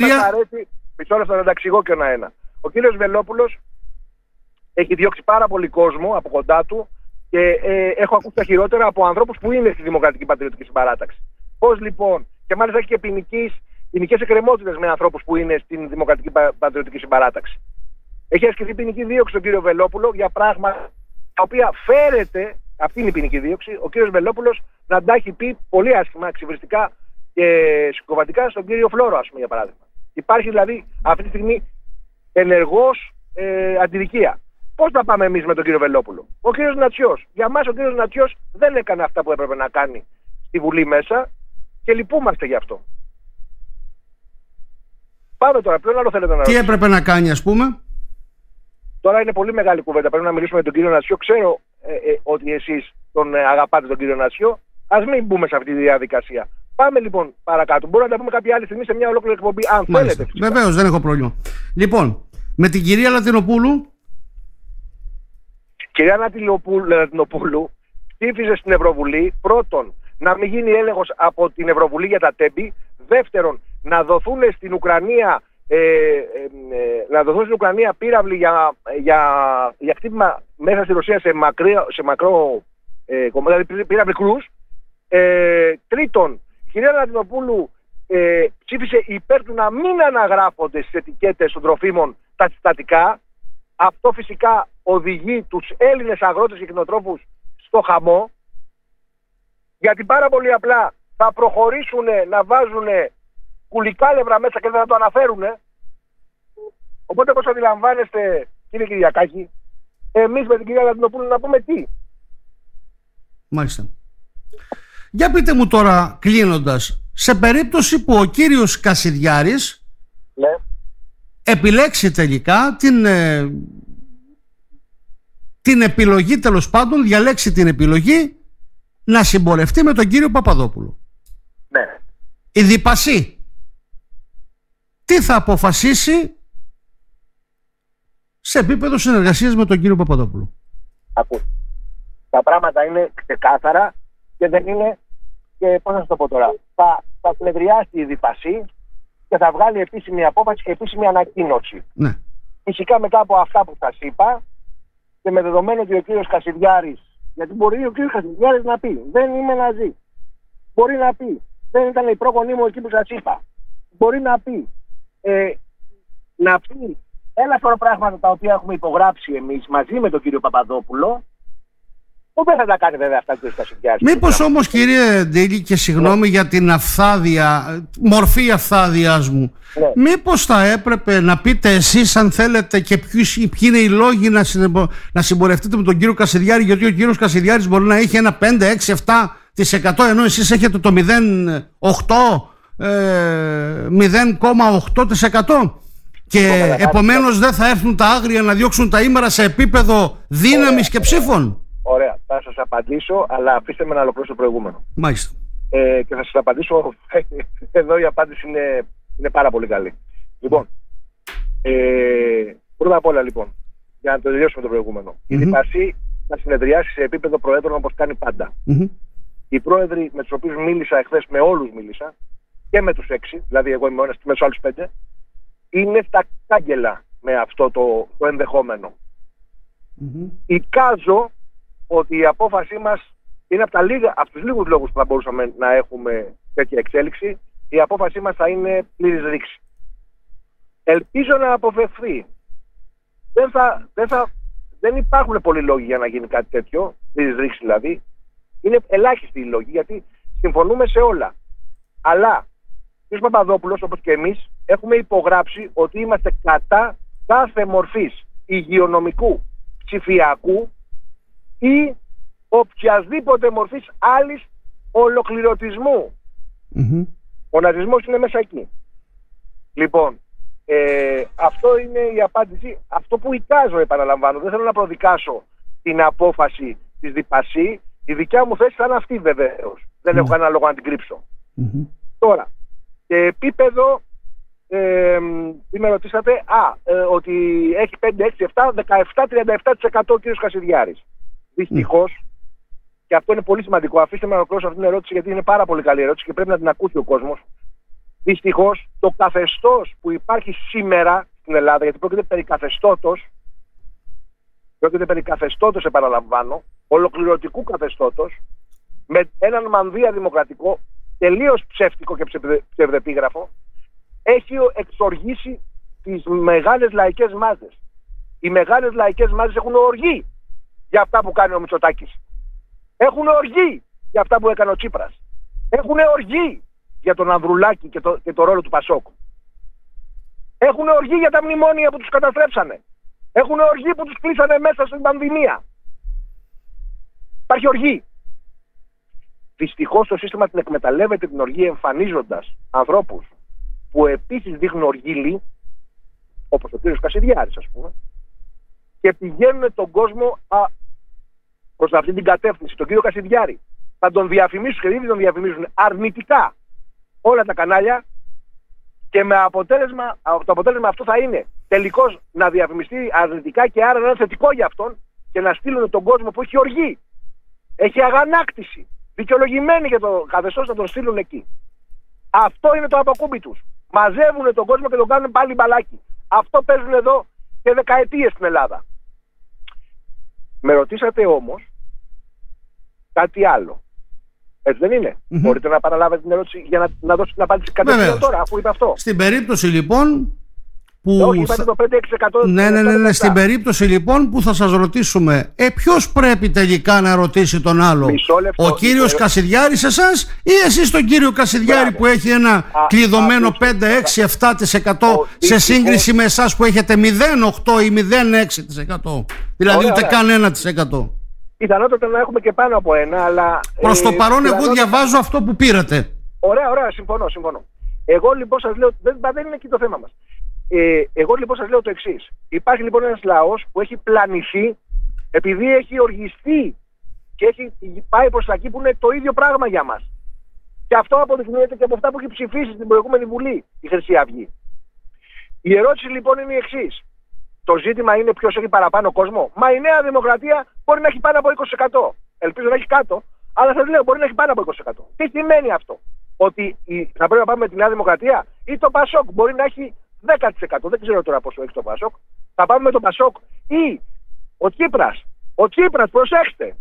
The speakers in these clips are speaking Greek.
κυρία... Μισό λεπτό να τα εξηγώ και ένα-ένα. Ο κύριος Βελόπουλος έχει διώξει πάρα πολύ κόσμο από κοντά του και έχω ακούσει τα χειρότερα από ανθρώπους που είναι στη Δημοκρατική Πατριωτική Συμπαράταξη. Πώς λοιπόν, και μάλιστα έχει και ποινικές εκκρεμότητες με ανθρώπους που είναι στην Δημοκρατική Πατριωτική Συμπαράταξη. Έχει ασκηθεί ποινική δίωξη στον κύριο Βελόπουλο για πράγματα τα οποία φέρεται, αυτή είναι η ποινική δίωξη, ο κύριος Βελόπουλος να τα έχει πει πολύ άσχημα, εξυβριστικά και συκοφαντικά στον κύριο Φλόρο, ας πούμε, για παράδειγμα. Υπάρχει δηλαδή αυτή τη στιγμή ενεργός αντιδικία. Πώς θα πάμε εμείς με τον κύριο Βελόπουλο? Ο κύριος Νατσιός. Για μας ο κύριος Νατσιός δεν έκανε αυτά που έπρεπε να κάνει στη Βουλή μέσα και λυπούμαστε γι' αυτό. Πάμε τώρα, ποιον άλλο θέλετε να ρωτήσετε? Τι έπρεπε να κάνει, ας πούμε? Τώρα είναι πολύ μεγάλη κουβέντα. Πρέπει να μιλήσουμε με τον κύριο Νατσιό. Ξέρω ότι εσείς τον αγαπάτε τον κύριο Νατσιό. Ας μην μπούμε σε αυτή τη διαδικασία. Πάμε λοιπόν παρακάτω. Μπορούμε να τα πούμε κάποια άλλη στιγμή σε μια ολόκληρη εκπομπή, αν θέλετε. Βεβαίως, δεν έχω πρόβλημα. Λοιπόν, με την κυρία Λατινοπούλου. Κυρία Λατινοπούλου ψήφιζε στην Ευρωβουλή πρώτον να μην γίνει έλεγχος από την Ευρωβουλή για τα τέμπη. Δεύτερον, να δοθούν στην Ουκρανία πύραυλοι για χτύπημα μέσα στη Ρωσία σε μακρό κομμάτι, δηλαδή πύραυλοι κρούς. Τρίτον, η κυρία Λατινοπούλου ψήφισε υπέρ του να μην αναγράφονται στις ετικέτες των τροφίμων τα συστατικά. Αυτό φυσικά οδηγεί τους Έλληνες αγρότες και κτηνοτρόφους στο χαμό, γιατί πάρα πολύ απλά θα προχωρήσουν να βάζουν κουλικάλευρα μέσα και δεν θα το αναφέρουν. Οπότε, όπως αντιλαμβάνεστε, κύριε Κυριακάκη, εμείς με την κυρία Λατινοπούλου να πούμε τι? Μάλιστα. Για πείτε μου τώρα, κλείνοντας, σε περίπτωση που ο κύριος Κασιδιάρης επιλέξει τελικά την επιλογή, τέλος πάντων διαλέξει την επιλογή να συμπορευτεί με τον κύριο Παπαδόπουλο. Ναι. Η ΔΥΠΑΣΗ τι θα αποφασίσει σε επίπεδο συνεργασίας με τον κύριο Παπαδόπουλο? Ακούστε. Τα πράγματα είναι ξεκάθαρα και δεν είναι, και πώς να σας το πω τώρα, θα πλευριάσει η ΔΥΠΑΣΗ και θα βγάλει επίσημη απόφαση και επίσημη ανακοίνωση. Ναι. Φυσικά μετά από αυτά που σας είπα και με δεδομένο ότι ο κύριος Κασιδιάρης, γιατί μπορεί ο κύριος Κασιδιάρης να πει δεν είμαι ναζί, μπορεί να πει δεν ήταν η πρόγονή μου εκεί που σας είπα, μπορεί να πει ένα σωρό πράγματα τα οποία έχουμε υπογράψει εμείς μαζί με τον κύριο Παπαδόπουλο, που δεν θα τα κάνει βέβαια αυτά ο κύριος Κασιδιάρης. Μήπως όμως, κύριε Ντίλη, και συγγνώμη για την μορφή αυθάδιας μου, μήπως θα έπρεπε να πείτε εσείς αν θέλετε και ποιοι είναι οι λόγοι να συμπορευτείτε με τον κύριο Κασιδιάρη, γιατί ο κύριος Κασιδιάρης μπορεί να έχει ένα 5, 6, 7% ενώ εσείς έχετε το 0,8% και επομένως δεν θα έρθουν τα άγρια να διώξουν τα ήμερα σε επίπεδο δύναμης και ψήφων? Ωραία, θα σας απαντήσω, αλλά αφήστε με να ολοκληρώσω το προηγούμενο. Μάλιστα. Και θα σας απαντήσω, εδώ η απάντηση είναι πάρα πολύ καλή. Λοιπόν, πρώτα απ' όλα λοιπόν, για να το τελειώσουμε το προηγούμενο, η ΔΥΠΑΣΗ θα συνεδριάσει σε επίπεδο προέδρων όπως κάνει πάντα. Οι πρόεδροι με τους οποίους μίλησα εχθές, με όλους μίλησα, και με τους 6, δηλαδή εγώ είμαι με τους άλλους 5, είναι στα κάγκελα με αυτό το ενδεχόμενο. Εικάζω ότι η απόφασή μας είναι από τους λίγους λόγους που θα μπορούσαμε να έχουμε τέτοια εξέλιξη. Η απόφασή μας θα είναι πλήρης ρήξη. Ελπίζω να αποφευθεί. Δεν υπάρχουν πολλοί λόγοι για να γίνει κάτι τέτοιο, πλήρης ρήξη δηλαδή. Είναι ελάχιστοι οι λόγοι, γιατί συμφωνούμε σε όλα. Αλλά ο κ. Παπαδόπουλος, όπως και εμείς, έχουμε υπογράψει ότι είμαστε κατά κάθε μορφής υγειονομικού, ψηφιακού ή οποιασδήποτε μορφής άλλης ολοκληρωτισμού. Ο ναζισμός είναι μέσα εκεί. Λοιπόν, αυτό είναι η απάντηση. Αυτό που εικάζω, επαναλαμβάνω, δεν θέλω να προδικάσω την απόφαση της ΔΥΠΑΣΗ. Η δικιά μου θέση θα είναι αυτή βεβαίως. Δεν έχω κανένα λόγο να την κρύψω. Τώρα, σε επίπεδο, τι με ρωτήσατε, ότι έχει 5, 6, 7, 17, 37% ο κ. Κασιδιάρης. Δυστυχώς, και αυτό είναι πολύ σημαντικό, αφήστε με να ολοκληρώσω αυτή την ερώτηση, γιατί είναι πάρα πολύ καλή ερώτηση και πρέπει να την ακούσει ο κόσμος. Δυστυχώς το καθεστώς που υπάρχει σήμερα στην Ελλάδα, γιατί πρόκειται περί καθεστώτος, επαναλαμβάνω, ολοκληρωτικού καθεστώτος, με έναν μανδύα δημοκρατικό, τελείως ψεύτικο και ψευδεπίγραφο, έχει εξοργήσει τις μεγάλες λαϊκές μάζες. Οι μεγάλες λαϊκές μάζες έχουν οργή για αυτά που κάνει ο Μητσοτάκης. Έχουν οργή για αυτά που έκανε ο Τσίπρας. Έχουν οργή για τον Ανδρουλάκη και το ρόλο του Πασόκ. Έχουν οργή για τα μνημόνια που τους καταστρέψανε. Έχουν οργή που τους κλείσανε μέσα στην πανδημία. Υπάρχει οργή. Δυστυχώς το σύστημα την εκμεταλλεύεται την οργή, εμφανίζοντας ανθρώπους που επίσης δείχνουν οργήλη, όπως ο κύριος Κασιδιάρης, ας πούμε, και πηγαίνουν τον κόσμο προς αυτή την κατεύθυνση. Τον κύριο Κασιδιάρη θα τον διαφημίσουν, και ήδη τον διαφημίζουν αρνητικά όλα τα κανάλια, και με το αποτέλεσμα αυτό θα είναι τελικώς να διαφημιστεί αρνητικά, και άρα να είναι θετικό για αυτόν, και να στείλουν τον κόσμο που έχει οργή, έχει αγανάκτηση, δικαιολογημένη για το καθεστώς, να τον στείλουν εκεί. Αυτό είναι το αποκούμπι τους. Μαζεύουν τον κόσμο και τον κάνουν πάλι μπαλάκι. Αυτό παίζουν εδώ και δεκαετίες στην Ελλάδα. Με ρωτήσατε όμως κάτι άλλο. Έτσι δεν είναι? Μπορείτε να παραλάβετε την ερώτηση για να δώσετε την απάντηση κατευθείαν τώρα, αφού είπε αυτό? Στην περίπτωση λοιπόν που... Όχι, είπατε το 5-6%. Ναι. Στην περίπτωση λοιπόν που θα σας ρωτήσουμε, ποιος πρέπει τελικά να ρωτήσει τον άλλο? Ο κύριος Κασιδιάρης εσάς, ή εσείς τον κύριο Κασιδιάρη που έχει ένα κλειδωμένο 5-6-7% σε σύγκριση με εσάς που έχετε 0,8 ή 0,6%? Δηλαδή ούτε καν 1%. Πιθανότατα να έχουμε και πάνω από ένα, αλλά... Προς το παρόν εγώ διαβάζω αυτό που πήρατε. Ωραία, συμφωνώ. Εγώ λοιπόν σας λέω, δεν είναι εκεί το θέμα μας. Εγώ λοιπόν σας λέω το εξής. Υπάρχει λοιπόν ένας λαός που έχει πλανηθεί, επειδή έχει οργιστεί και έχει πάει προς τα εκεί που είναι το ίδιο πράγμα για μας. Και αυτό αποδεικνύεται και από αυτά που έχει ψηφίσει στην προηγούμενη Βουλή η Χρυσή Αυγή. Η ερώτηση λοιπόν είναι η εξής. Το ζήτημα είναι ποιος έχει παραπάνω κόσμο? Μα η Νέα Δημοκρατία μπορεί να έχει πάνω από 20%. Ελπίζω να έχει κάτω, αλλά σας λέω μπορεί να έχει πάνω από 20%. Τι σημαίνει αυτό? Ότι θα πρέπει να πάμε με τη Νέα Δημοκρατία, ή το Πασόκ μπορεί να έχει 10%. Δεν ξέρω τώρα πόσο έχει το Πασόκ. Θα πάμε με το Πασόκ, ή ο Τσίπρας. Ο Τσίπρας, προσέξτε.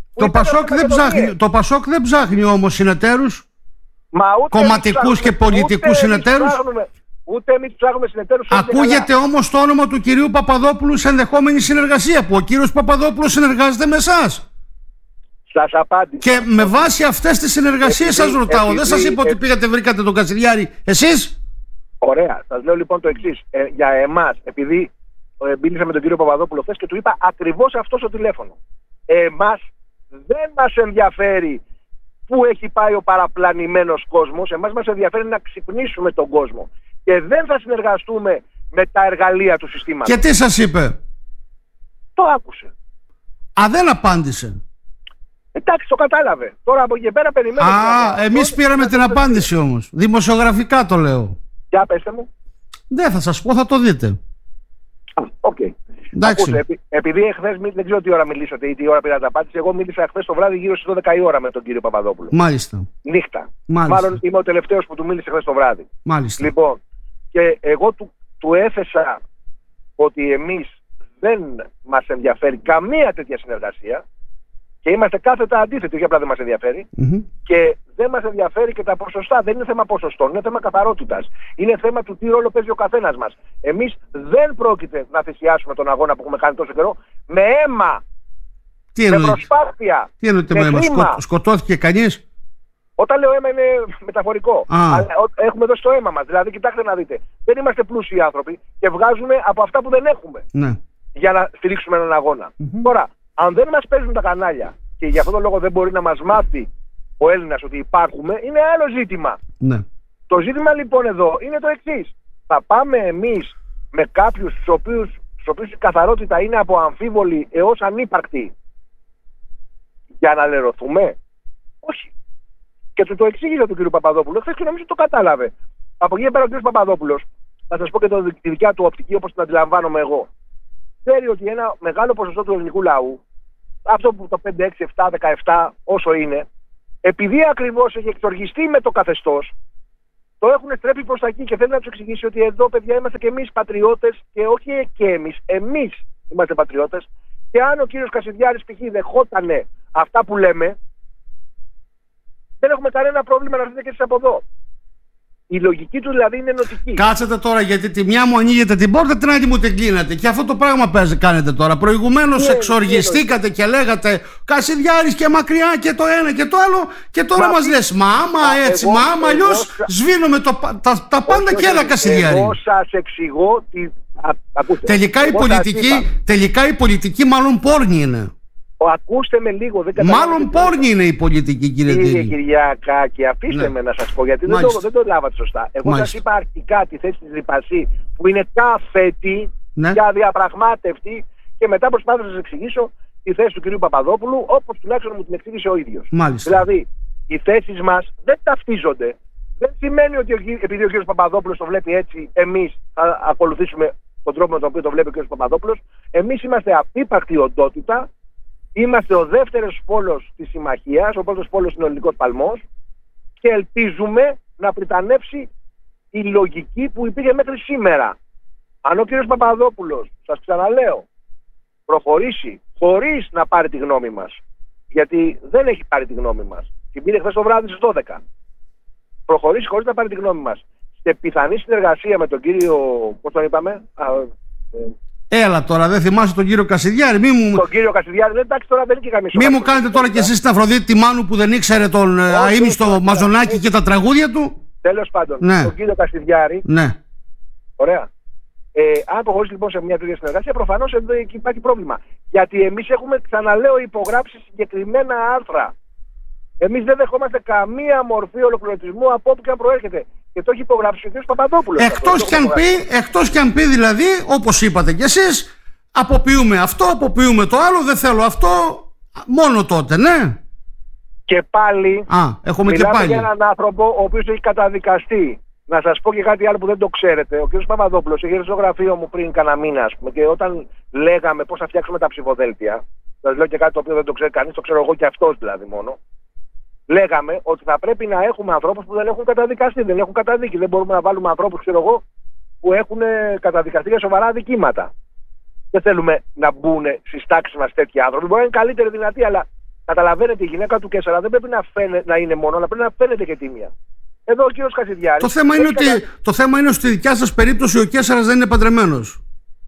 Το Πασόκ δεν ψάχνει όμως συνεταίρους, κομματικούς και πολιτικούς συνεταίρους. Ούτε εμείς ψάχνουμε συνεταίρους. Ακούγεται όμως το όνομα του κυρίου Παπαδόπουλου σε ενδεχόμενη συνεργασία, που ο κύριος Παπαδόπουλος συνεργάζεται με εσάς. Σας απάντησα. Και με βάση αυτές τις συνεργασίες σας ρωτάω. Δεν σας είπα ότι πήγατε βρήκατε τον Κασιδιάρη εσείς? Ωραία. Σας λέω λοιπόν το εξής. Για εμάς, επειδή μίλησα με τον κύριο Παπαδόπουλο χθες και του είπα ακριβώς αυτό στο τηλέφωνο. Εμάς δεν μας ενδιαφέρει πού έχει πάει ο παραπλανημένος κόσμος. Εμάς μας ενδιαφέρει να ξυπνήσουμε τον κόσμο. Και δεν θα συνεργαστούμε με τα εργαλεία του συστήματος. Και τι σας είπε? Το άκουσε. Δεν απάντησε. Εντάξει, το κατάλαβε. Τώρα από εκεί πέρα περιμένουμε. Εμείς πήραμε την απάντηση όμως. Δημοσιογραφικά το λέω. Για πέστε μου. Δεν θα σας πω, θα το δείτε. Οκ. Επειδή εχθές, δεν ξέρω τι ώρα μιλήσατε ή τι ώρα πήρατε απάντηση. Εγώ μίλησα εχθές το βράδυ γύρω στις 12 η ώρα με τον κύριο Παπαδόπουλο. Μάλιστα. Νύχτα. Μάλιστα. Μάλλον είμαι ο τελευταίος που του μίλησε χθες το βράδυ. Μάλιστα. Λοιπόν, και εγώ του έθεσα ότι εμείς δεν μας ενδιαφέρει καμία τέτοια συνεργασία και είμαστε κάθετα αντίθετοι, όχι απλά δεν μας ενδιαφέρει. Και δεν μας ενδιαφέρει και τα ποσοστά. Δεν είναι θέμα ποσοστών, είναι θέμα καθαρότητας. Είναι θέμα του τι ρόλο παίζει ο καθένας μας. Εμείς δεν πρόκειται να θυσιάσουμε τον αγώνα που έχουμε κάνει τόσο καιρό με αίμα, με προσπάθεια. Τι εννοείται με αίμα? Σκοτώθηκε κανείς? Όταν λέω αίμα είναι μεταφορικό. Αλλά έχουμε δώσει το αίμα μας. Δηλαδή, κοιτάξτε να δείτε. Δεν είμαστε πλούσιοι άνθρωποι και βγάζουμε από αυτά που δεν έχουμε. Ναι. Για να στηρίξουμε έναν αγώνα. Τώρα, αν δεν μας παίζουν τα κανάλια και για αυτόν τον λόγο δεν μπορεί να μας μάθει ο Έλληνας ότι υπάρχουμε, είναι άλλο ζήτημα. Ναι. Το ζήτημα λοιπόν εδώ είναι το εξής. Θα πάμε εμείς με κάποιους στους οποίους η καθαρότητα είναι από αμφίβολη έως ανύπαρκτη για να λερωθούμε? Όχι. Και του το εξήγησα του κ. Παπαδόπουλου χθες και νομίζω το κατάλαβε. Από εκεί πέρα ο κ. Παπαδόπουλος, θα σας πω και τη δικιά του οπτική όπως την αντιλαμβάνομαι εγώ, ξέρει ότι ένα μεγάλο ποσοστό του ελληνικού λαού, αυτό που το 5, 6, 7, 17 όσο είναι, επειδή ακριβώς έχει εξοργιστεί με το καθεστώς, το έχουν στρέψει προς τα εκεί και θέλει να τους εξηγήσει ότι εδώ, παιδιά, είμαστε και εμείς πατριώτες και όχι και εμείς είμαστε πατριώτες. Και αν ο κύριος Κασιδιάρης π.χ. δεχότανε αυτά που λέμε, δεν έχουμε κανένα πρόβλημα να έρθετε και εσείς από εδώ. Η λογική του δηλαδή είναι ενωτική. Κάτσετε τώρα, γιατί τη μια μου ανοίγετε την πόρτα, την άλλη μου την κλείνετε. Και αυτό το πράγμα κάνετε τώρα. Προηγουμένως εξοργιστήκατε και λέγατε Κασιδιάρης και μακριά και το ένα και το άλλο. Και τώρα μας λες μα άμα έτσι, μα άμα αλλιώς σβήνουμε τα πάντα και έλα Κασιδιάρη. Εγώ σας εξηγώ τελικά η πολιτική μάλλον πόρνη είναι. Ακούστε με λίγο, δεν καταλαβαίνετε. Μάλλον πόρνη είναι η πολιτική, κύριε Τίλη. Κύριε Κυριάκακη, αφήστε με να σας πω, γιατί δεν το λάβατε σωστά. Εγώ σας είπα αρχικά τη θέση της Ριπασί, που είναι κάθετη και αδιαπραγμάτευτη, και μετά προσπάθησα να σας εξηγήσω τη θέση του κυρίου Παπαδόπουλου, όπως τουλάχιστον μου την εξήγησε ο ίδιος. Μάλιστα. Δηλαδή, οι θέσεις μας δεν ταυτίζονται. Δεν σημαίνει ότι επειδή ο κύριος Παπαδόπουλος το βλέπει έτσι, εμείς θα ακολουθήσουμε τον τρόπο με τον οποίο το βλέπει ο κύριος Παπαδόπουλος. Εμείς είμαστε απύπαρκτη οντότητα. Είμαστε ο δεύτερος πόλος της συμμαχίας, ο πρώτος πόλος είναι ο ελληνικός παλμός, και ελπίζουμε να πριτανεύσει η λογική που υπήρχε μέχρι σήμερα. Αν ο κύριος Παπαδόπουλος, σας ξαναλέω, προχωρήσει χωρίς να πάρει τη γνώμη μας, γιατί δεν έχει πάρει τη γνώμη μας, την πήρε χθες το βράδυ στις 12, προχωρήσει χωρίς να πάρει τη γνώμη μας σε πιθανή συνεργασία με τον κύριο, πώς τον είπαμε, έλα τώρα, δεν θυμάσαι τον κύριο Κασιδιάρη. Τον κύριο Κασιδιάρη, εντάξει, τώρα δεν είναι και καμία. Μη μου κάνετε τώρα κι εσείς την Αφροδίτη Μάνου που δεν ήξερε τον αείμνηστο Μαζονάκη και τα τραγούδια του. Τέλος πάντων, τον κύριο Κασιδιάρη. Ναι. Ωραία. Αν προχωρήσει λοιπόν σε μια τέτοια συνεργασία, προφανώς εδώ υπάρχει πρόβλημα. Γιατί εμείς έχουμε, ξαναλέω, υπογράψει συγκεκριμένα άρθρα. Εμείς δεν δεχόμαστε καμία μορφή ολοκληρωτισμού από όπου και αν προέρχεται. Και το έχει υπογράψει ο κ. Παπαδόπουλος. Εκτός κι αν πει δηλαδή, όπως είπατε κι εσείς, αποποιούμε αυτό, αποποιούμε το άλλο, δεν θέλω αυτό, μόνο τότε, ναι. Και πάλι, μιλάμε για έναν άνθρωπο ο οποίος έχει καταδικαστεί. Να σας πω και κάτι άλλο που δεν το ξέρετε. Ο κ. Παπαδόπουλος είχε στο γραφείο μου πριν κανένα μήνα, ας πούμε, και όταν λέγαμε πώς θα φτιάξουμε τα ψηφοδέλτια, σας λέω και κάτι το οποίο δεν το ξέρει κανείς, το ξέρω εγώ και αυτός δηλαδή μόνο. Λέγαμε ότι θα πρέπει να έχουμε ανθρώπους που δεν έχουν καταδικαστεί, δεν έχουν καταδίκη. Δεν μπορούμε να βάλουμε ανθρώπους, ξέρω εγώ, που έχουν καταδικαστεί για σοβαρά αδικήματα. Δεν θέλουμε να μπουν στις τάξεις μας τέτοιοι άνθρωποι. Μπορεί να είναι καλύτεροι, δυνατοί, αλλά καταλαβαίνετε, η γυναίκα του Κέσσαρα δεν πρέπει να είναι μόνο, αλλά πρέπει να φαίνεται και τίμια. Εδώ ο κύριος Κασιδιάρης. Το θέμα είναι ότι στη δικιά σας περίπτωση ο Κέσσαρας δεν είναι παντρεμένος.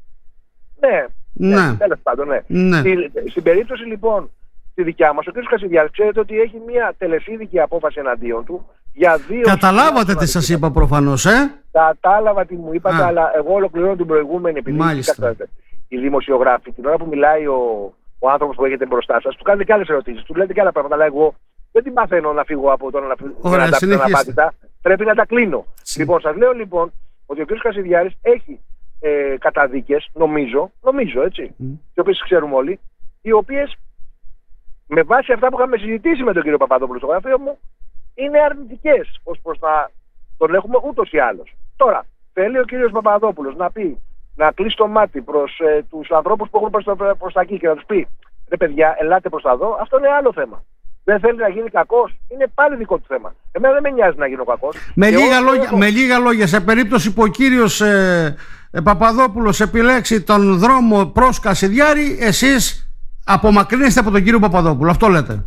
Ναι. Τέλος πάντων, ναι. Στην περίπτωση λοιπόν τη δικιά μας, ο κ. Κασιδιάρης, ξέρετε ότι έχει μια τελεσίδικη απόφαση εναντίον του για 2. Καταλάβατε τι σας είπα προφανώς, Κατάλαβα τι μου είπατε, αλλά εγώ ολοκληρώνω την προηγούμενη, επειδή οι δημοσιογράφοι, την ώρα που μιλάει ο άνθρωπος που έχετε μπροστά σας, του κάνετε και άλλες ερωτήσεις, του λέτε και άλλα πράγματα, αλλά εγώ δεν την μαθαίνω να φύγω από το να τα απάντητα. Πρέπει να τα κλείνω. Λοιπόν, σας λέω λοιπόν ότι ο κ. Κασιδιάρης έχει καταδίκες, νομίζω έτσι, οι οποίες ξέρουμε όλοι, οι οποίες με βάση αυτά που είχαμε συζητήσει με τον κύριο Παπαδόπουλο στο γραφείο μου, είναι αρνητικές ως προς τον έχουμε ούτως ή άλλως. Τώρα, θέλει ο κύριος Παπαδόπουλος να πει, να κλείσει το μάτι προς τους ανθρώπους που έχουν προς τα εκεί και να τους πει, ρε παιδιά, ελάτε προς τα εδώ, αυτό είναι άλλο θέμα. Δεν θέλει να γίνει κακός, είναι πάλι δικό του θέμα. Εμένα δεν με νοιάζει να γίνω κακός. Με λίγα λόγια, σε περίπτωση που ο κύριος Παπαδόπουλος επιλέξει τον δρόμο προς Κασιδιάρη, εσείς απομακρύνεστε από τον κύριο Παπαδόπουλο, αυτό λέτε.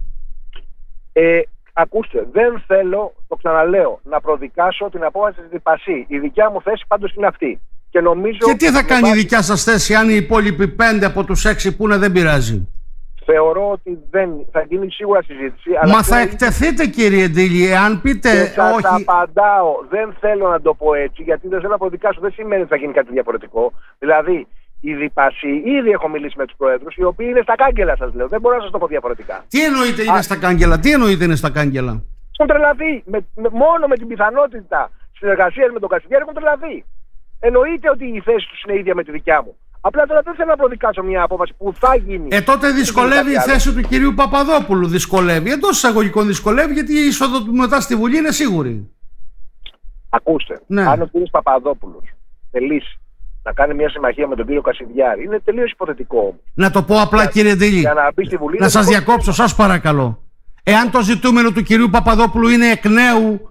Ακούστε, δεν θέλω, το ξαναλέω, να προδικάσω την απόφαση της Ριπασί. Η δικιά μου θέση πάντως είναι αυτή. Και νομίζω. Και τι θα κάνει η δικιά σας θέση αν οι υπόλοιποι 5 από τους 6 που είναι δεν πειράζει? Θεωρώ ότι δεν θα γίνει σίγουρα συζήτηση. Μα θα εκτεθείτε, κύριε Ντίλη, εάν πείτε όχι. Θα απαντάω, δεν θέλω να το πω έτσι, γιατί δεν θέλω να προδικάσω. Δεν σημαίνει ότι θα γίνει κάτι διαφορετικό. Δηλαδή, η Ριπασί, ήδη έχω μιλήσει με τους προέδρους, οι οποίοι είναι στα κάγκελα, σας λέω. Δεν μπορώ να σας το πω διαφορετικά. Τι εννοείται είναι στα κάγκελα, είναι στα κάγκελα? Έχουν τρελαθεί. Μόνο με την πιθανότητα συνεργασίας με τον Κασιδιάρη έχουν τρελαθεί. Εννοείται ότι η θέση τους είναι ίδια με τη δικιά μου. Απλά τώρα δεν θέλω να προδικάσω μια απόφαση που θα γίνει. Τότε δυσκολεύει η θέση του κυρίου Παπαδόπουλου. Δυσκολεύει. Εντός εισαγωγικών δυσκολεύει, γιατί η είσοδο του μετά στη Βουλή είναι σίγουρη. Ακούστε. Ναι. Αν ο κύριος Παπαδόπουλος θελήσει να κάνει μια συμμαχία με τον κύριο Κασιδιάρη, είναι τελείως υποθετικό όμως. Να το πω απλά, κύριε Ντίλη. Να σας διακόψω, σας παρακαλώ. Εάν το ζητούμενο του κυρίου Παπαδόπουλου είναι εκ νέου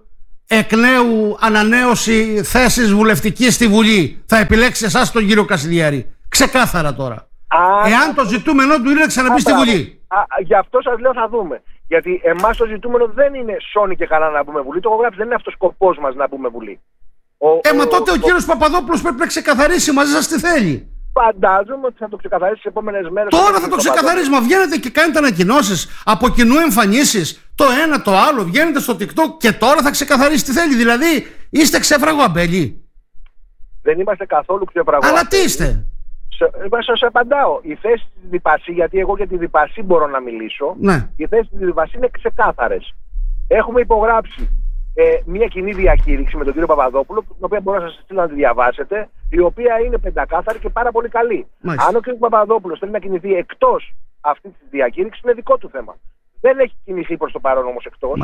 εκ νέου ανανέωση θέσης βουλευτικής στη Βουλή, θα επιλέξει εσάς τον κύριο Κασιδιάρη? Ξεκάθαρα τώρα. Εάν το ζητούμενο του είναι να ξαναμπεί στη Βουλή. Γι' αυτό σας λέω θα δούμε. Γιατί εμάς το ζητούμενο δεν είναι σώνη και καλά να μπούμε Βουλή. Το έχω γράψει, δεν είναι αυτός ο σκοπός μας να μπούμε Βουλή. Μα τότε ο κύριος Παπαδόπουλος πρέπει να ξεκαθαρίσει μαζί σας τι θέλει. Φαντάζομαι ότι θα το ξεκαθαρίσει τις επόμενες μέρες. Τώρα θα το ξεκαθαρίσει. Μα βγαίνετε και κάνετε ανακοινώσεις, από κοινού εμφανίσεις, το ένα το άλλο. Βγαίνετε στο TikTok και τώρα θα ξεκαθαρίσει τι θέλει. Δηλαδή είστε ξέφραγο αμπέλι. Δεν είμαστε καθόλου ξέφραγο. Αλλά τι είστε? Σας απαντάω. Η θέση της ΔΥΠΑΣΗ, γιατί εγώ για τη ΔΥΠΑΣΗ μπορώ να μιλήσω, ναι. Η θέση της ΔΥΠΑΣΗ είναι ξεκάθαρες. Έχουμε υπογράψει μια κοινή διακήρυξη με τον κύριο Παπαδόπουλο, την οποία μπορώ να σας στείλω να τη διαβάσετε, η οποία είναι πεντακάθαρη και πάρα πολύ καλή. Μάλιστα. Αν ο κύριος Παπαδόπουλος θέλει να κινηθεί εκτός αυτής της διακήρυξης, είναι δικό του θέμα. Δεν έχει κινηθεί προς το παρόν όμως εκτός.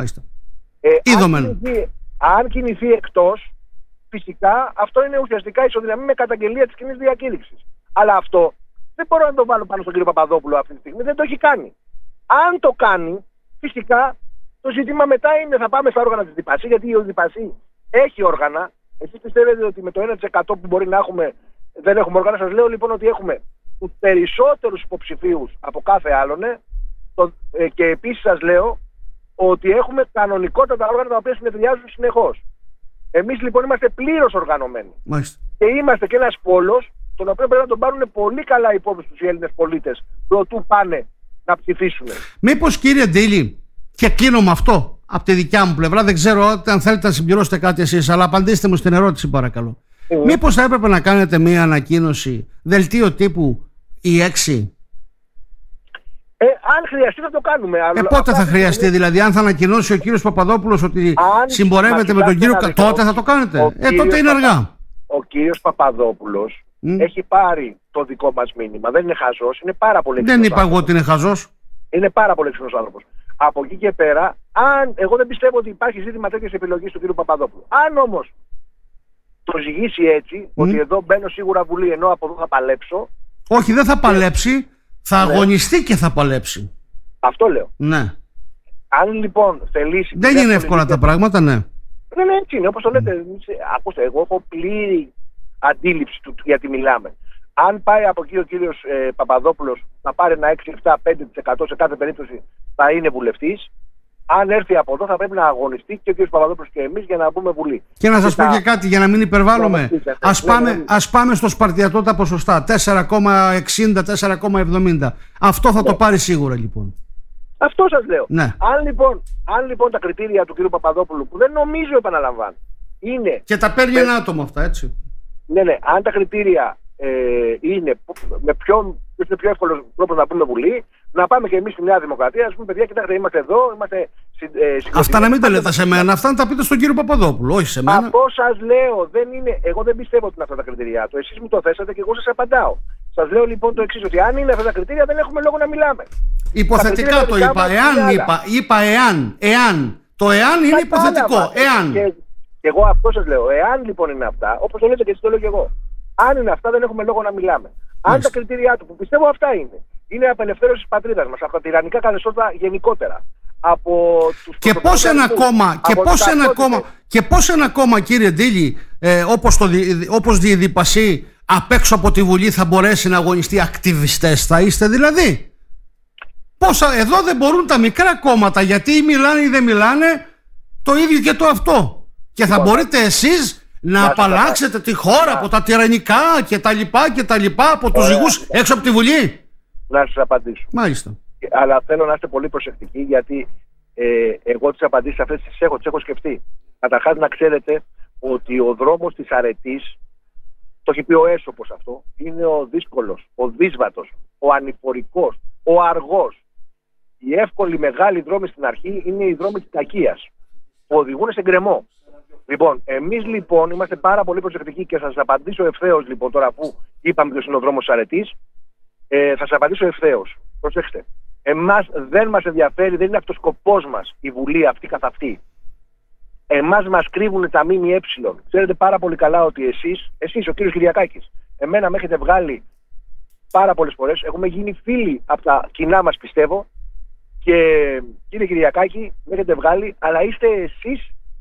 Αν κινηθεί εκτός, φυσικά αυτό είναι ουσιαστικά ισοδυναμή με καταγγελία της κοινής διακήρυξης. Αλλά αυτό δεν μπορώ να το βάλω πάνω στον κύριο Παπαδόπουλο αυτή τη στιγμή. Δεν το έχει κάνει. Αν το κάνει, φυσικά το ζήτημα μετά είναι θα πάμε στα όργανα της ΔΥΠΑΣΗ, γιατί η ΔΥΠΑΣΗ έχει όργανα. Εσείς πιστεύετε ότι με το 1% που μπορεί να έχουμε δεν έχουμε όργανα? Σας λέω λοιπόν ότι έχουμε τους περισσότερους υποψηφίους από κάθε άλλον και επίσης σας λέω ότι έχουμε κανονικότατα όργανα τα οποία συνεδριάζουν συνεχώς. Εμείς λοιπόν είμαστε πλήρως οργανωμένοι. Μάλιστα. Και είμαστε και ένας πόλος, τον οποίο πρέπει να τον πάρουν πολύ καλά υπόψη τους οι Έλληνες πολίτες προτού πάνε να ψηφίσουν. Μήπως κύριε Ντίλη, και κλείνω με αυτό από τη δικιά μου πλευρά, δεν ξέρω αν θέλετε να συμπληρώσετε κάτι εσείς, αλλά απαντήστε μου στην ερώτηση παρακαλώ. Μήπως θα έπρεπε να κάνετε μία ανακοίνωση, δελτίο τύπου η 6? Αν χρειαστεί θα το κάνουμε. Πότε θα χρειαστεί, δηλαδή, αν θα ανακοινώσει ο κύριος Παπαδόπουλος ότι συμπορεύεται με τον κύριο, τότε θα το κάνετε? Τότε είναι αργά. Ο κύριος Παπαδόπουλος έχει πάρει το δικό μας μήνυμα. Δεν είναι χαζός, είναι πάρα πολύ έξυπνος. Δεν είπα εγώ ότι είναι χαζός. Είναι πάρα πολύ έξυπνος άνθρωπος. Από εκεί και πέρα, εγώ δεν πιστεύω ότι υπάρχει ζήτημα τέτοιες επιλογής του κύριου Παπαδόπουλου. Αν όμως το ζυγίσει έτσι, ότι εδώ μπαίνω σίγουρα Βουλή, ενώ από εδώ θα παλέψω. Όχι, δεν θα παλέψει. Θα αγωνιστεί και θα παλέψει. Αυτό λέω. Ναι. Αν λοιπόν θελήσει. Δεν είναι εύκολα τα πράγματα, ναι. Ναι, έτσι είναι. Όπως το λέτε. Ακούστε, εγώ έχω πλήρη αντίληψη του γιατί μιλάμε. Αν πάει από εκεί ο κύριος Παπαδόπουλος να πάρει ένα 6-7-5% σε κάθε περίπτωση θα είναι βουλευτής. Αν έρθει από εδώ θα πρέπει να αγωνιστεί και ο κύριος Παπαδόπουλος και εμείς για να μπούμε Βουλή. Και να σας πω και κάτι για να μην υπερβάλλουμε. Ας πάμε στο Σπαρτιατό τα ποσοστά. 4,60-4,70. Αυτό θα το πάρει σίγουρα λοιπόν. Αυτό σας λέω. Ναι. Αν λοιπόν τα κριτήρια του κύριου Παπαδόπουλου, που δεν νομίζω επαναλαμβάνω, είναι. Και τα παίρνει ένα άτομο αυτά, έτσι. Ναι. Αν τα κριτήρια είναι με ποιο είναι πιο εύκολο τρόπο να πούμε Βουλή, να πάμε και εμείς στη Νέα Δημοκρατία. Ας πούμε, παιδιά, κοιτάξτε, είμαστε εδώ, είμαστε αυτά να μην τα λέτε σε μένα, αυτά να τα πείτε στον κύριο Παπαδόπουλο, όχι σε μένα. Αυτό σας λέω, εγώ δεν πιστεύω ότι είναι αυτά τα κριτήρια του. Εσείς μου το θέσατε και εγώ σας απαντάω. Σας λέω λοιπόν το εξής, ότι αν είναι αυτά τα κριτήρια δεν έχουμε λόγο να μιλάμε. Υποθετικά το είπα. Εάν. Το εάν είναι υποθετικό. Εάν. Και εγώ αυτό σας λέω. Εάν λοιπόν είναι αυτά, όπως το λέτε και εσείς το λέω και εγώ. Αν είναι αυτά, δεν έχουμε λόγο να μιλάμε. Αν τα κριτήριά του, που πιστεύω αυτά είναι απελευθέρωση της πατρίδας μας, από τα τυραννικά καθεστώτα γενικότερα. Από τους και πώς ένα κόμμα, κύριε Ντίλη, όπως η ΔΥΠΑΣΗ, απ' έξω από τη Βουλή θα μπορέσει να αγωνιστεί? Ακτιβιστές θα είστε δηλαδή? Εδώ δεν μπορούν τα μικρά κόμματα, γιατί ή μιλάνε ή δεν μιλάνε, το ίδιο και το αυτό. Και θα μπορείτε εσείς να απαλλάξετε τη χώρα από τα τυραννικά και τα λοιπά, από τους ζυγούς έξω από τη Βουλή? Να σας απαντήσω. Μάλιστα. Αλλά θέλω να είστε πολύ προσεκτικοί, γιατί εγώ τις απαντήσεις αυτές τις έχω σκεφτεί. Καταρχάς να ξέρετε ότι ο δρόμος της αρετής, το έχει πει ο Έσωπος αυτό, είναι ο δύσκολος, ο δύσβατος, ο ανηφορικός, ο αργός. Οι εύκολοι μεγάλοι δρόμοι στην αρχή είναι οι δρόμοι της κακίας, που οδηγούν σε γκρεμό. Λοιπόν, εμείς λοιπόν είμαστε πάρα πολύ προσεκτικοί και θα σας απαντήσω ευθέως λοιπόν, τώρα που είπαμε ποιος είναι ο δρόμος της αρετής, θα σας απαντήσω ευθέως. Προσέξτε. Εμάς δεν μας ενδιαφέρει, δεν είναι αυτός ο σκοπός μας η Βουλή αυτή καθ' αυτή. Εμάς μας κρύβουν τα ΜΜΕ. Ξέρετε πάρα πολύ καλά ότι εσείς ο κύριος Κυριακάκης, εμένα με έχετε βγάλει πάρα πολλές φορές, έχουμε γίνει φίλοι από τα κοινά μας πιστεύω, και κύριε Κυριακάκη με έχετε βγάλει, αλλά είστε εσείς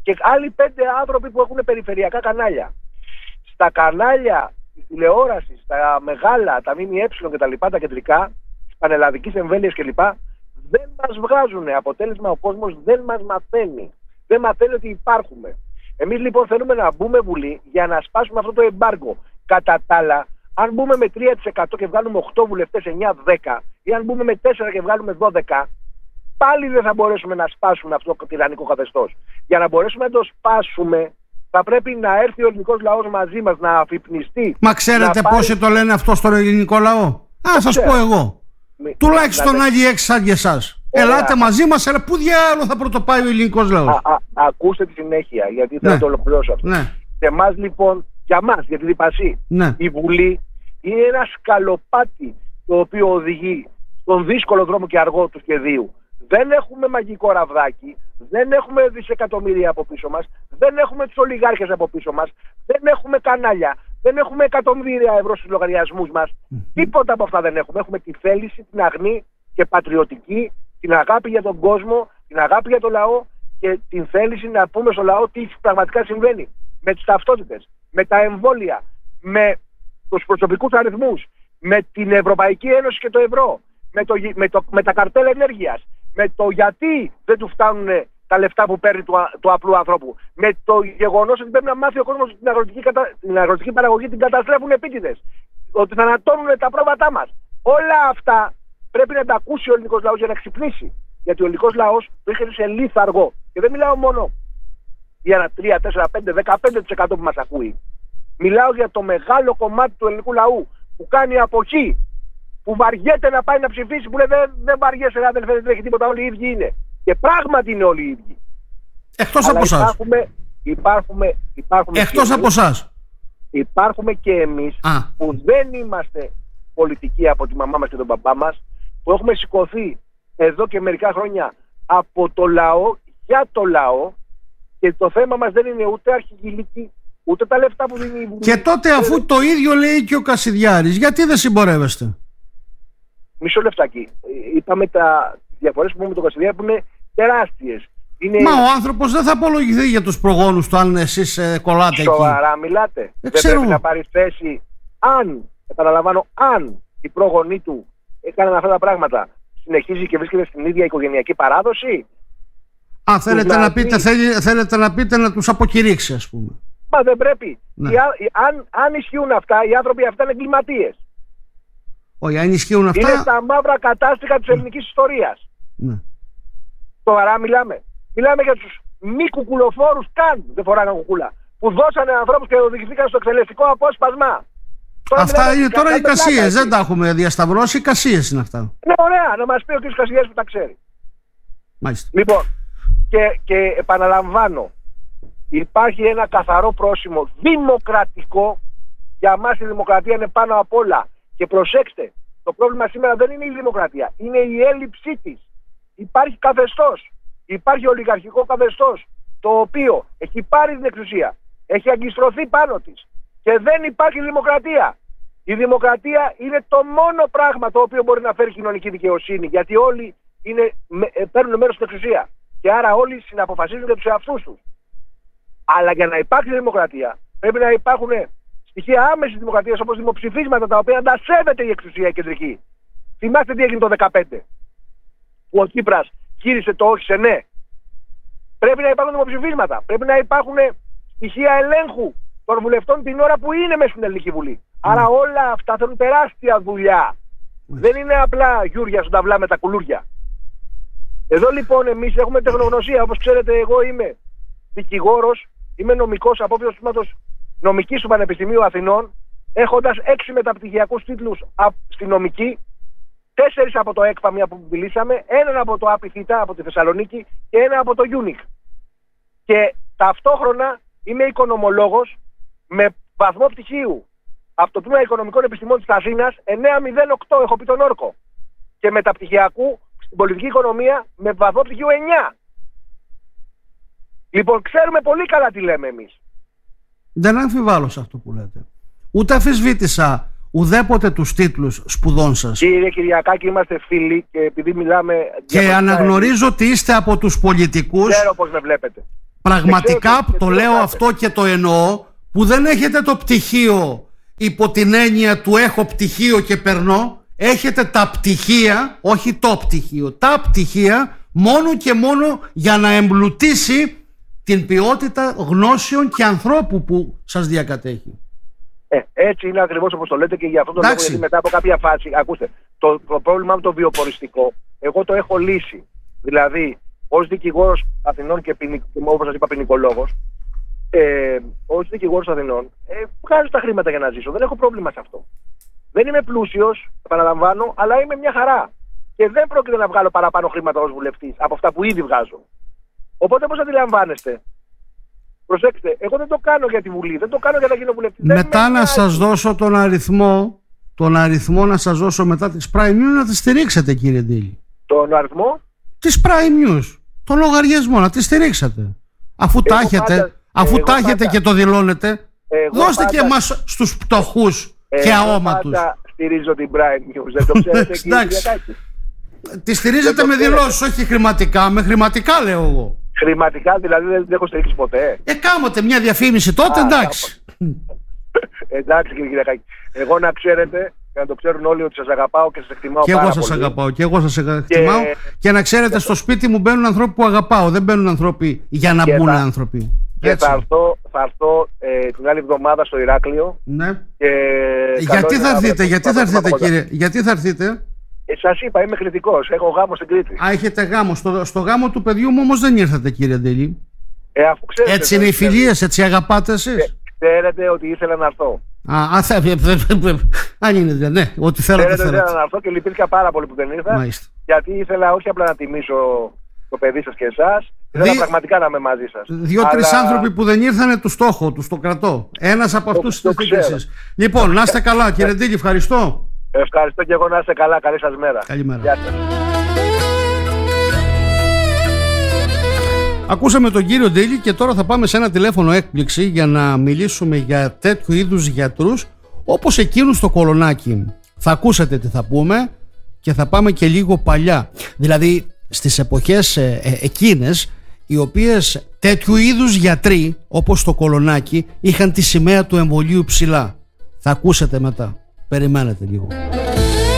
και άλλοι 5 άνθρωποι που έχουν περιφερειακά κανάλια. Στα κανάλια της τηλεόρασης, τα μεγάλα, τα ΜΜΕ κτλ., τα κεντρικά, της πανελλαδικής εμβέλειας κλπ., δεν μας βγάζουν. Αποτέλεσμα, ο κόσμος δεν μας μαθαίνει. Δεν μαθαίνει ότι υπάρχουμε. Εμείς λοιπόν θέλουμε να μπούμε Βουλή για να σπάσουμε αυτό το εμπάργκο. Κατά τα άλλα, αν μπούμε με 3% και βγάλουμε 8 βουλευτές, 9-10, ή αν μπούμε με 4 και βγάλουμε 12, πάλι δεν θα μπορέσουμε να σπάσουμε αυτό το τυραννικό καθεστώς. Για να μπορέσουμε να το σπάσουμε, θα πρέπει να έρθει ο ελληνικός λαός μαζί μας, να αφυπνιστεί. Μα ξέρετε πόσοι το λένε αυτό στον ελληνικό λαό? Θα σας πω εγώ. Τουλάχιστον άλλοι 6 σαν και εσάς. Ελάτε μαζί μας, αλλά πού διάλογο θα πρωτοπάει ο ελληνικός λαός? Ακούστε τη συνέχεια, γιατί θα το ολοκληρώσω αυτό. Και εμάς λοιπόν, για μας, για τη Διπασή, η Βουλή είναι ένα σκαλοπάτι το οποίο οδηγεί στον δύσκολο δρόμο και αργό του σχεδίου. Δεν έχουμε μαγικό ραβδάκι, δεν έχουμε δισεκατομμύρια από πίσω μας, δεν έχουμε τους ολιγάρχες από πίσω μας, δεν έχουμε κανάλια, δεν έχουμε εκατομμύρια ευρώ στους λογαριασμούς μας. Τίποτα από αυτά δεν έχουμε. Έχουμε τη θέληση, την αγνή και πατριωτική, την αγάπη για τον κόσμο, την αγάπη για το λαό και την θέληση να πούμε στο λαό τι πραγματικά συμβαίνει. Με τις ταυτότητες, με τα εμβόλια, με τους προσωπικούς αριθμούς, με την Ευρωπαϊκή Ένωση και το ευρώ, με τα καρτέλα ενέργειας, με το γιατί δεν του φτάνουν τα λεφτά που παίρνει του απλού ανθρώπου, με το γεγονός ότι πρέπει να μάθει ο κόσμος την αγροτική παραγωγή την καταστρέφουν επίτηδες, ότι θανατώνουν τα πρόβατά μας. Όλα αυτά πρέπει να τα ακούσει ο ελληνικός λαός για να ξυπνήσει. Γιατί ο ελληνικός λαός βρίσκεται σε λίθαργο. Και δεν μιλάω μόνο για ένα 3, 4, 5, 15% που μας ακούει. Μιλάω για το μεγάλο κομμάτι του ελληνικού λαού που κάνει αποχή, που βαριέται να πάει να ψηφίσει, που λέει δεν βαριέσαι, αδελφέ, δεν τρέχει τίποτα, όλοι οι ίδιοι είναι. Και πράγματι είναι όλοι οι ίδιοι. Εκτός από εσάς. Υπάρχουμε εκτός από εσάς. Υπάρχουμε και εμείς που δεν είμαστε πολιτικοί από τη μαμά μας και τον μπαμπά μας, που έχουμε σηκωθεί εδώ και μερικά χρόνια από το λαό για το λαό, και το θέμα μας δεν είναι ούτε αρχηγηλική, ούτε τα λεφτά που δίνει η Βουλή. Και τότε, αφού το ίδιο λέει και ο Κασιδιάρης, γιατί δεν συμπορεύεστε? Μισό λεφτάκι. Είπαμε τα διαφορές που έχουμε με τον Κασιδιάρη που είναι τεράστιες. Μα ο άνθρωπος δεν θα απολογηθεί για τους προγόνους του αν εσείς κολλάτε εκεί. Σοβαρά μιλάτε? Δεν πρέπει να πάρει θέση αν, επαναλαμβάνω, αν οι πρόγονοί του έκαναν αυτά τα πράγματα, συνεχίζει και βρίσκεται στην ίδια οικογενειακή παράδοση? Αν θέλετε να πείτε να τους αποκηρύξει, ας πούμε. Μα δεν πρέπει. Αν ισχύουν αυτά, οι άνθρωποι αυτά είναι εγκληματίες. Όχι, αν ισχύουν αυτά... Είναι τα μαύρα κατάστοιχα της ελληνικής ιστορίας. Ναι. Σοβαρά μιλάμε. Μιλάμε για τους μη κουκουλοφόρους καν, δεν φοράνε κουκούλα, που δώσανε ανθρώπους και οδηγηθήκαν στο εκτελεστικό απόσπασμα. Αυτά είναι τώρα οι κασίες, δεν τα έχουμε διασταυρώσει, οι κασίες είναι αυτά. Ναι, ωραία, να μας πει ο κ. Κασιδιάρης που τα ξέρει. Μάλιστα. Λοιπόν, και επαναλαμβάνω, υπάρχει ένα καθαρό πρόσημο δημοκρατικό. Για μας η δημοκρατία είναι πάνω απ' όλα. Και προσέξτε, το πρόβλημα σήμερα δεν είναι η δημοκρατία, είναι η έλλειψή της. Υπάρχει καθεστώς, υπάρχει ολιγαρχικό καθεστώς, το οποίο έχει πάρει την εξουσία, έχει αγκιστρωθεί πάνω της και δεν υπάρχει δημοκρατία. Η δημοκρατία είναι το μόνο πράγμα το οποίο μπορεί να φέρει κοινωνική δικαιοσύνη, γιατί όλοι παίρνουν μέρος στην εξουσία και άρα όλοι συναποφασίζουν για τους εαυτούς τους. Αλλά για να υπάρξει δημοκρατία πρέπει να υπάρχουν στοιχεία άμεσης δημοκρατίας, όπως δημοψηφίσματα τα οποία τα σέβεται η εξουσία η κεντρική. Θυμάστε τι έγινε το 2015, που ο Τσίπρας γύρισε το όχι σε ναι. Πρέπει να υπάρχουν δημοψηφίσματα. Πρέπει να υπάρχουν στοιχεία ελέγχου των βουλευτών την ώρα που είναι μέσα στην Ελληνική Βουλή. Άρα όλα αυτά θέλουν τεράστια δουλειά. Δεν είναι απλά γιούρια στον ταυλά με τα κουλούρια. Εδώ λοιπόν εμείς έχουμε τεχνογνωσία. Όπως ξέρετε, εγώ είμαι δικηγόρος, είμαι νομικός απόφοιτος του τμήματος νομικής του Πανεπιστημίου Αθηνών, έχοντας 6 μεταπτυχιακούς τίτλους στη νομική, 4 από το ΕΚΠΑ, μία που μιλήσαμε, έναν από το ΑΠΙΘΙΤΑ από τη Θεσσαλονίκη και ένα από το UNIC. Και ταυτόχρονα είμαι οικονομολόγος με βαθμό πτυχίου από το Τμήμα Οικονομικών Επιστημών της Αθήνας 908, έχω πει τον όρκο, και μεταπτυχιακού στην πολιτική οικονομία με βαθμό πτυχίου 9. Λοιπόν, ξέρουμε πολύ καλά τι λέμε εμείς. Δεν αμφιβάλλω σε αυτό που λέτε. Ούτε αμφισβήτησα ουδέποτε τους τίτλους σπουδών σας. Κύριε Κυριακάκη, είμαστε φίλοι και επειδή μιλάμε... Και αναγνωρίζω ότι είστε από τους πολιτικούς... Ξέρω πώς με βλέπετε. Πραγματικά το λέω αυτό και το εννοώ, που δεν έχετε το πτυχίο υπό την έννοια του έχω πτυχίο και περνώ. Έχετε τα πτυχία, όχι το πτυχίο, τα πτυχία μόνο και μόνο για να εμπλουτίσει την ποιότητα γνώσεων και ανθρώπου που σας διακατέχει. Έτσι είναι ακριβώς όπως το λέτε, και για αυτό το λόγο, γιατί μετά από κάποια φάση, ακούστε, το πρόβλημα με το βιοποριστικό, εγώ το έχω λύσει. Δηλαδή, ως δικηγόρος Αθηνών και όπως σας είπα ποινικολόγος, ως δικηγόρος Αθηνών, βγάζω τα χρήματα για να ζήσω. Δεν έχω πρόβλημα σε αυτό. Δεν είμαι πλούσιος, επαναλαμβάνω, αλλά είμαι μια χαρά. Και δεν πρόκειται να βγάλω παραπάνω χρήματα ως βουλευτής από αυτά που ήδη βγάζω. Οπότε, πώς αντιλαμβάνεστε, προσέξτε, εγώ δεν το κάνω για τη Βουλή, δεν το κάνω για να γίνω βουλευτής. Μετά να σας δώσω τον αριθμό να σας δώσω μετά της Prime News να τη στηρίξετε, κύριε Ντίλη. Τον αριθμό της Prime News, τον λογαριασμό να τη στηρίξετε. Αφού τα έχετε και το δηλώνετε, δώστε και εμάς στους πτωχούς και αόματους. Πάντα στηρίζω την Prime News, δεν το ξέρετε, κύριε Διακάκη. Τη στηρίζετε με δηλώσεις, όχι χρηματικά. Με χρηματικά λέω εγώ. Χρηματικά δηλαδή δεν έχω στηρίξει ποτέ. Κάμετε μια διαφήμιση τότε, εντάξει. Εντάξει, κύριε Κυριακάκη. Εγώ να ξέρετε, και να το ξέρουν όλοι, ότι σας αγαπάω και σας εκτιμάω πάρα πολύ. Και εγώ σας αγαπάω και εγώ σας εκτιμάω. Και να ξέρετε, στο σπίτι μου μπαίνουν άνθρωποι που αγαπάω. Δεν μπαίνουν άνθρωποι για να μπουν άνθρωποι. Και θα έρθω την άλλη εβδομάδα στο Ηράκλειο. Ναι. Γιατί θα έρθετε, κύριε, γιατί θα έρθετε? Σας είπα, είμαι κριτικός. Έχω γάμο στην Κρήτη. Έχετε γάμο. Στο γάμο του παιδιού μου όμως δεν ήρθατε, κύριε Ντίλη. Αφού ξέρετε, έτσι είναι οι φιλίες, έτσι αγαπάτε εσείς. Ξέρετε ότι ήθελα να έρθω. Αν είναι, ναι, ότι θέλατε. Ήθελα να έρθω και λυπήθηκα πάρα πολύ που δεν ήρθα. Μάλιστα. Γιατί ήθελα όχι απλά να τιμήσω το παιδί σας και εσάς, ήθελα πραγματικά να είμαι μαζί σας. 2-3 άνθρωποι που δεν ήρθανε, του στόχο, τους το κρατώ. Ένας από αυτούς είστε εσείς. Λοιπόν, να είστε καλά, κύριε Ντίλη, ευχαριστώ. Ευχαριστώ και εγώ, να είστε καλά. Καλή σας μέρα. Καλημέρα. Γεια σας. Ακούσαμε τον κύριο Ντίλη και τώρα θα πάμε σε ένα τηλέφωνο έκπληξη για να μιλήσουμε για τέτοιου είδους γιατρούς όπως εκείνους στο Κολονάκι. Θα ακούσετε τι θα πούμε και θα πάμε και λίγο παλιά. Δηλαδή στις εποχές εκείνες, οι οποίες τέτοιου είδους γιατροί όπως το Κολονάκι είχαν τη σημαία του εμβολίου ψηλά. Θα ακούσετε μετά. Περιμένετε λίγο.